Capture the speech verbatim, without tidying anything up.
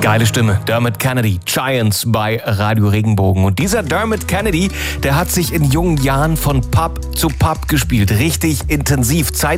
Geile Stimme, Dermot Kennedy, Giants bei Radio Regenbogen. Und dieser Dermot Kennedy, der hat sich in jungen Jahren von Pub zu Pub gespielt, richtig intensiv. Zeit